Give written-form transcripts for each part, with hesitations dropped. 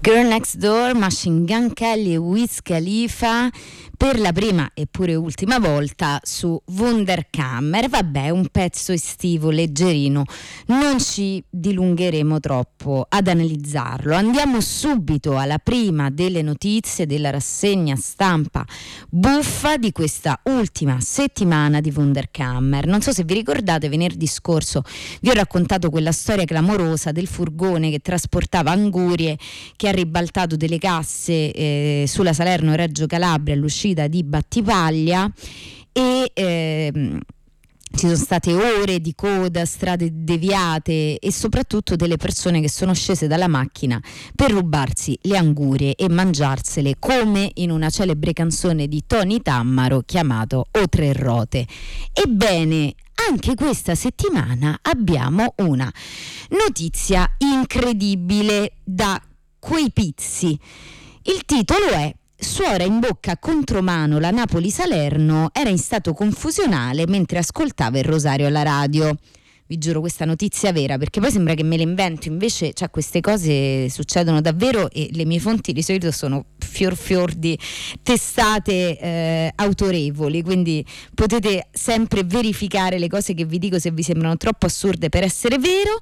Girl Next Door, Machine Gun Kelly e Wiz Khalifa per la prima e pure ultima volta su Wunderkammer. Vabbè, un pezzo estivo leggerino, non ci dilungheremo troppo ad analizzarlo. Andiamo subito alla prima delle notizie della rassegna stampa buffa di questa ultima settimana di Wunderkammer. Non so se vi ricordate, venerdì scorso vi ho raccontato quella storia clamorosa del furgone che trasportava angurie, che ha ribaltato delle casse sulla Salerno-Reggio Calabria all'uscita di Battipaglia e ci sono state ore di coda, strade deviate e soprattutto delle persone che sono scese dalla macchina per rubarsi le angurie e mangiarsele, come in una celebre canzone di Tony Tammaro chiamato O Tre Rote. Ebbene, anche questa settimana abbiamo una notizia incredibile da quei pizzi. Il titolo è: suora in bocca contromano la Napoli-Salerno, era in stato confusionale mentre ascoltava il rosario alla radio. Vi giuro, questa notizia è vera, perché poi sembra che me le invento, invece cioè, queste cose succedono davvero e le mie fonti di solito sono fior di testate autorevoli, quindi potete sempre verificare le cose che vi dico se vi sembrano troppo assurde per essere vero.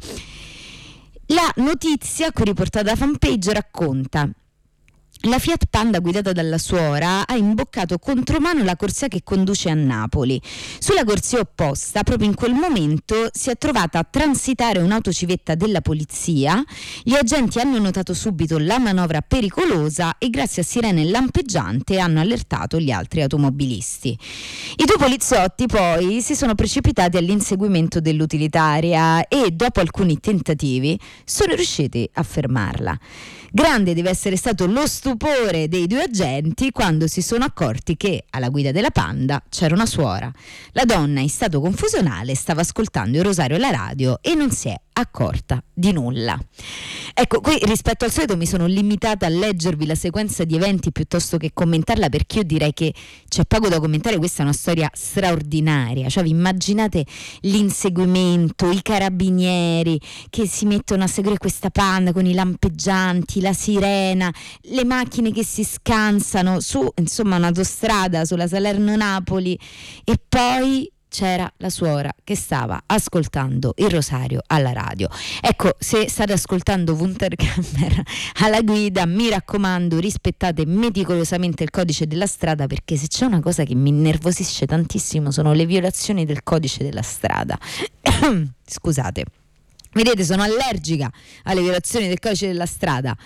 La notizia, qui riportata da Fanpage, racconta: la Fiat Panda guidata dalla suora ha imboccato contromano la corsia che conduce a Napoli. Sulla corsia opposta, proprio in quel momento, si è trovata a transitare un'autocivetta della polizia. Gli agenti hanno notato subito la manovra pericolosa e grazie a sirene lampeggiante hanno allertato gli altri automobilisti. I due poliziotti poi si sono precipitati all'inseguimento dell'utilitaria e dopo alcuni tentativi sono riusciti a fermarla. Grande deve essere stato lo stupore dei due agenti quando si sono accorti che alla guida della Panda c'era una suora. La donna, in stato confusionale, stava ascoltando il rosario alla radio e non si è accorta di nulla. Ecco, qui rispetto al solito mi sono limitata a leggervi la sequenza di eventi piuttosto che commentarla, perché io direi che c'è poco da commentare. Questa è una storia straordinaria, cioè vi immaginate l'inseguimento, i carabinieri che si mettono a seguire questa Panda con i lampeggianti, la sirena, le macchine che si scansano su, insomma, un'autostrada sulla Salerno-Napoli, e poi c'era la suora che stava ascoltando il rosario alla radio. Ecco, se state ascoltando Wunderkammer alla guida, mi raccomando, rispettate meticolosamente il codice della strada, perché se c'è una cosa che mi innervosisce tantissimo sono le violazioni del codice della strada. Scusate. Vedete, sono allergica alle violazioni del codice della strada,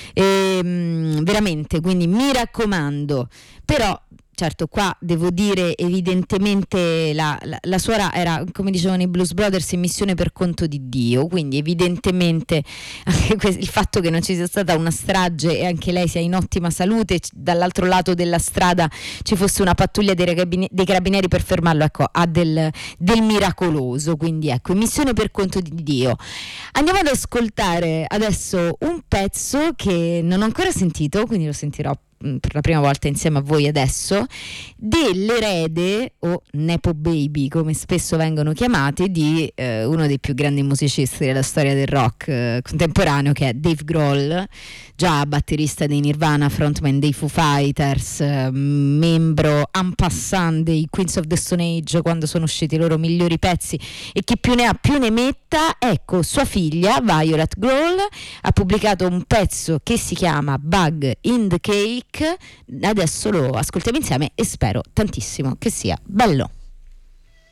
veramente, quindi mi raccomando. Però certo, qua devo dire, evidentemente la suora era, come dicevano i Blues Brothers, in missione per conto di Dio, quindi evidentemente anche il fatto che non ci sia stata una strage e anche lei sia in ottima salute, dall'altro lato della strada ci fosse una pattuglia dei carabinieri per fermarlo, ecco, ha del miracoloso. Quindi ecco, in missione per conto di Dio. Andiamo ad ascoltare adesso un pezzo che non ho ancora sentito, quindi lo sentirò per la prima volta insieme a voi adesso, dell'erede o Nepo Baby, come spesso vengono chiamati, di uno dei più grandi musicisti della storia del rock contemporaneo, che è Dave Grohl, già batterista dei Nirvana, frontman dei Foo Fighters, membro en passant dei Queens of the Stone Age quando sono usciti i loro migliori pezzi, e chi più ne ha più ne metta. Ecco, sua figlia Violet Grohl ha pubblicato un pezzo che si chiama Bug in the Cake. Adesso lo ascoltiamo insieme e spero tantissimo che sia bello.